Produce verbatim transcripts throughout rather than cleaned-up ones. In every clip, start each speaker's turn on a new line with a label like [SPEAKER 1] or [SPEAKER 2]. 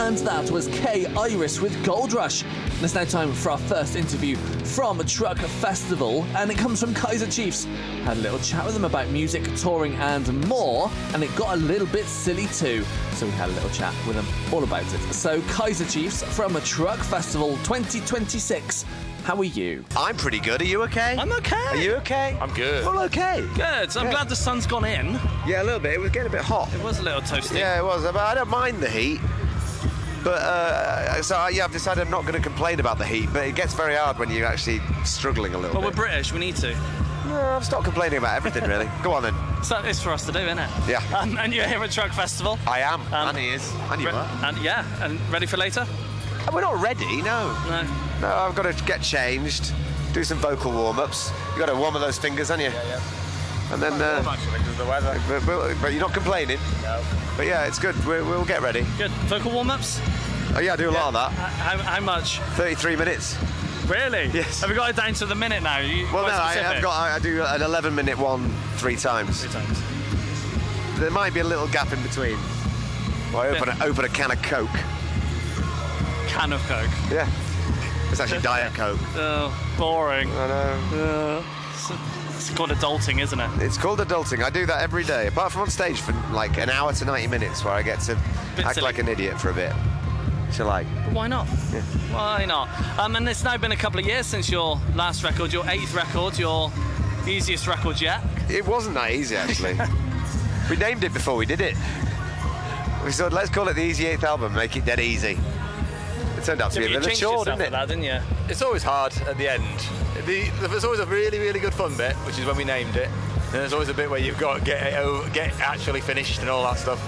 [SPEAKER 1] And that was Kay Iris with Gold Rush. And it's now time for our first interview from a Truck Festival, and it comes from Kaiser Chiefs. Had a little chat with them about music, touring and more, and it got a little bit silly too. So we had a little chat with them all about it. So Kaiser Chiefs from a Truck Festival twenty twenty-six. How are you?
[SPEAKER 2] I'm pretty good. Are you okay?
[SPEAKER 1] I'm okay.
[SPEAKER 2] Are you okay?
[SPEAKER 3] I'm good.
[SPEAKER 2] All okay.
[SPEAKER 1] Good. So I'm
[SPEAKER 2] Yeah.
[SPEAKER 1] glad the sun's gone in.
[SPEAKER 2] Yeah, a little bit. It was getting a bit hot.
[SPEAKER 1] It was a little toasty.
[SPEAKER 2] Yeah, it was. But I don't mind the heat. But, uh, so, yeah, I've decided I'm not going to complain about the heat, but it gets very hard when you're actually struggling a little
[SPEAKER 1] Well, we're
[SPEAKER 2] bit.
[SPEAKER 1] British. We need to.
[SPEAKER 2] No, I've stopped complaining about everything, really. Go on, then.
[SPEAKER 1] So it's for us to do, isn't it?
[SPEAKER 2] Yeah.
[SPEAKER 1] Um, and you're here at Truck Festival.
[SPEAKER 2] I am.
[SPEAKER 1] Um,
[SPEAKER 2] and he is. And you
[SPEAKER 1] Re-
[SPEAKER 2] are.
[SPEAKER 1] And yeah, and ready for later?
[SPEAKER 2] And we're not ready, no.
[SPEAKER 1] No.
[SPEAKER 2] No, I've got to get changed, do some vocal warm-ups. You've got to warm up those fingers, haven't you?
[SPEAKER 3] Yeah, yeah.
[SPEAKER 2] And then... Uh,
[SPEAKER 3] actually, because of the weather.
[SPEAKER 2] but, but, but you're not complaining?
[SPEAKER 3] No.
[SPEAKER 2] But, yeah, it's good. We'll, we'll get ready.
[SPEAKER 1] Good. Vocal warm-ups?
[SPEAKER 2] Oh, yeah, I do a lot of that.
[SPEAKER 1] How, how much?
[SPEAKER 2] thirty-three minutes.
[SPEAKER 1] Really?
[SPEAKER 2] Yes.
[SPEAKER 1] Have we got it down to the minute now? You,
[SPEAKER 2] Well,
[SPEAKER 1] quite
[SPEAKER 2] no, I,
[SPEAKER 1] specific?
[SPEAKER 2] I've got. I do an eleven-minute one three times.
[SPEAKER 1] Three times.
[SPEAKER 2] There might be a little gap in between. Well, I open, a, open a can of Coke.
[SPEAKER 1] Can of Coke.
[SPEAKER 2] Yeah. It's actually Diet Coke.
[SPEAKER 1] Oh, boring.
[SPEAKER 2] I know.
[SPEAKER 1] Uh, it's, it's called adulting, isn't it?
[SPEAKER 2] It's called adulting. I do that every day, apart from on stage for like an hour to ninety minutes, where I get to
[SPEAKER 1] Bit
[SPEAKER 2] act
[SPEAKER 1] silly.
[SPEAKER 2] like an idiot for a bit. So, like,
[SPEAKER 1] But why not?
[SPEAKER 2] Yeah.
[SPEAKER 1] Why not? Um, and it's now been a couple of years since your last record, your eighth record, your easiest record yet.
[SPEAKER 2] it wasn't that easy, actually. We named it before we did it. We said, let's call it the Easy Eighth Album, make it dead easy. It turned out to
[SPEAKER 1] Yeah,
[SPEAKER 2] be
[SPEAKER 1] but
[SPEAKER 2] a
[SPEAKER 1] you
[SPEAKER 2] bit of a
[SPEAKER 1] changed
[SPEAKER 2] chore,
[SPEAKER 1] yourself
[SPEAKER 2] didn't
[SPEAKER 1] for
[SPEAKER 2] it?
[SPEAKER 1] that, didn't you?
[SPEAKER 3] It's always hard at the end. The, there's always a really, really good fun bit, which is when we named it. And there's always a bit where you've got to get it over, get actually finished and all that stuff.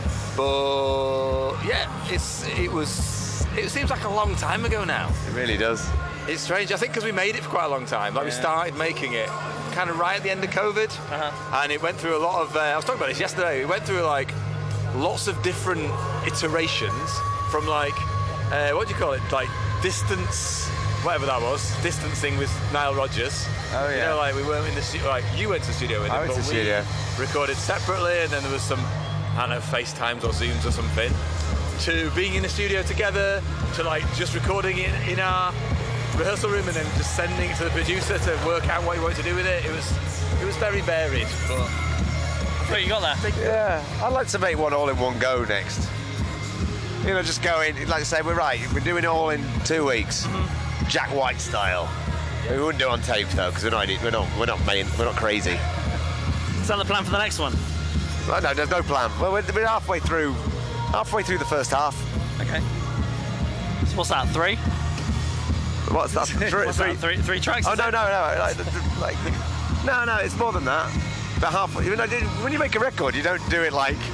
[SPEAKER 3] But yeah, it's it was. It seems like a long time ago now.
[SPEAKER 2] It really does.
[SPEAKER 3] It's strange. I think because we made it for quite a long time. Like we
[SPEAKER 1] Yeah.
[SPEAKER 3] started making it kind of right at the end of COVID,
[SPEAKER 1] Uh-huh.
[SPEAKER 3] and it went through a lot of. Uh, I was talking about this yesterday. It went through like lots of different iterations from like uh, what do you call it? Like distance, whatever that was, distancing with Nile Rodgers.
[SPEAKER 2] Oh,
[SPEAKER 3] You
[SPEAKER 2] yeah.
[SPEAKER 3] know, like we weren't in the studio. Like you went to the studio with
[SPEAKER 2] I
[SPEAKER 3] him,
[SPEAKER 2] went
[SPEAKER 3] but
[SPEAKER 2] to the
[SPEAKER 3] we
[SPEAKER 2] studio.
[SPEAKER 3] recorded separately, and then there was some, I don't know, FaceTimes or Zooms or something. To being in the studio together, to like just recording it in our rehearsal room and then just sending it to the producer to work out what he wanted to do with it. It was it was very varied, but
[SPEAKER 1] What you got there?
[SPEAKER 2] Yeah, I'd like to make one all in one go next. You know, just going, like I say, we're right, we're doing it all in two weeks. Jack White style. We wouldn't do it on tape though, because we're not, we're not, we're not, main, we're not crazy.
[SPEAKER 1] Is that the plan for the next one?
[SPEAKER 2] Well, no, there's no plan. Well, we're, we're halfway through, halfway through the first half.
[SPEAKER 1] Okay. So what's that, three?
[SPEAKER 2] What's that? Three,
[SPEAKER 1] What's that, three, three tracks?
[SPEAKER 2] Oh
[SPEAKER 1] is
[SPEAKER 2] no,
[SPEAKER 1] it?
[SPEAKER 2] no, no! Like, the, the, like the, no, no, it's more than that. About halfway. You know, when you make a record, you don't do it like.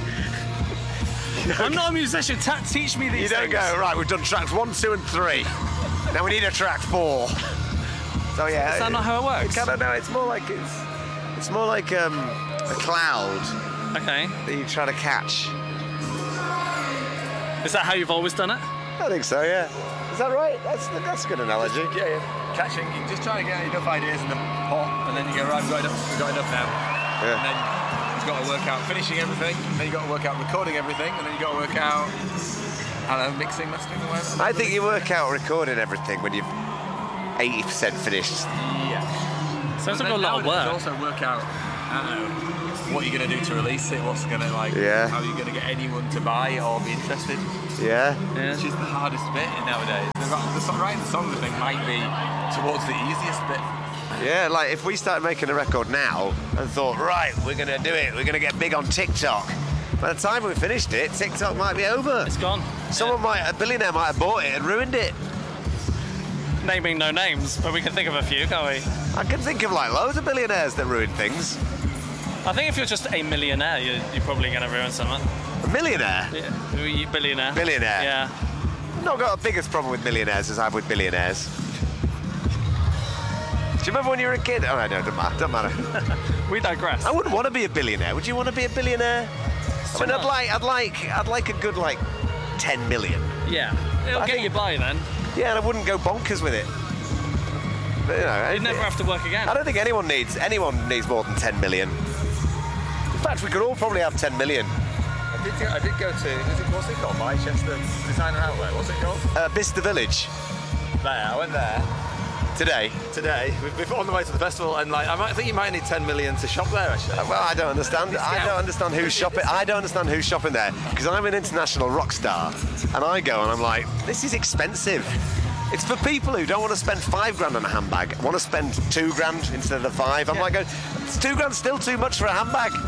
[SPEAKER 1] I'm not a musician. Ta- teach me these
[SPEAKER 2] You don't
[SPEAKER 1] things.
[SPEAKER 2] go right. We've done tracks one, two, and three. Now we need a track four. So yeah.
[SPEAKER 1] Is that not how it works?
[SPEAKER 2] Kind of no. It's more like it's. It's more like um, a cloud
[SPEAKER 1] Okay.
[SPEAKER 2] that you try to catch.
[SPEAKER 1] Is that how you've always done it?
[SPEAKER 2] I think so. Yeah. Is that right? That's that's a good analogy.
[SPEAKER 3] yeah, yeah. Catching, you just trying to get enough ideas in the pot, and then you go right. We've got enough. We've got enough now. And
[SPEAKER 2] Yeah.
[SPEAKER 3] then you've got to work out finishing everything. Then you've got to work out recording everything, and then you've got to work out, I don't know, mixing, mastering, or whatever.
[SPEAKER 2] I think you work out recording everything when you've eighty percent finished.
[SPEAKER 3] Yeah.
[SPEAKER 1] Sounds
[SPEAKER 3] And
[SPEAKER 1] like a
[SPEAKER 3] then
[SPEAKER 1] lot of
[SPEAKER 3] nowadays
[SPEAKER 1] work.
[SPEAKER 3] Also work out, I don't know, what you're going to do to release it, what's going to like,
[SPEAKER 2] Yeah.
[SPEAKER 3] how you're going to get anyone to buy it or be interested.
[SPEAKER 2] Yeah.
[SPEAKER 1] Yeah.
[SPEAKER 3] Which is the hardest bit nowadays. The, the, the, writing the songs, I think, might be towards the easiest bit.
[SPEAKER 2] Yeah, like if we started making a record now and thought, right, we're going to do it, we're going to get big on TikTok. By the time we finished it, TikTok might be over.
[SPEAKER 1] It's gone.
[SPEAKER 2] Someone might, a billionaire might have bought it and ruined it.
[SPEAKER 1] Naming no names, but we can think of a few, can't we?
[SPEAKER 2] I can think of like loads of billionaires that ruin things.
[SPEAKER 1] I think if you're just a millionaire, you're, you're probably going to ruin something.
[SPEAKER 2] A millionaire?
[SPEAKER 1] Yeah. You Billionaire.
[SPEAKER 2] Billionaire?
[SPEAKER 1] Yeah.
[SPEAKER 2] I've not got the biggest problem with millionaires as I have with billionaires. Do you remember when you were a kid? Oh, no, no, doesn't matter. Doesn't matter.
[SPEAKER 1] We digress.
[SPEAKER 2] I wouldn't want to be a billionaire. Would you want to be a billionaire? I mean, I'd like, I'd like, I'd like a good like ten million.
[SPEAKER 1] Yeah. It'll
[SPEAKER 2] I
[SPEAKER 1] get
[SPEAKER 2] think-
[SPEAKER 1] you by then.
[SPEAKER 2] Yeah, and I wouldn't go bonkers with it. But, you know,
[SPEAKER 1] You'd never have to work again.
[SPEAKER 2] I don't think anyone needs anyone needs more than ten million. In fact, we could all probably have ten million.
[SPEAKER 3] did. I did go to. Is it, what's it called? Manchester Designer Outlet. What's it called?
[SPEAKER 2] Uh, Bicester Village.
[SPEAKER 3] There. I went there
[SPEAKER 2] Today.
[SPEAKER 3] today. We're on the way to the festival, and like I might I think you might need ten million to shop there. Actually.
[SPEAKER 2] Uh, Well, I don't understand. I don't understand who's shopping. I don't understand who's shopping there because I'm an international rock star, and I go and I'm like, this is expensive. It's for people who don't want to spend five grand on a handbag, want to spend two grand instead of the five. I'm
[SPEAKER 3] Yeah.
[SPEAKER 2] like, it's two grand still too much for a handbag.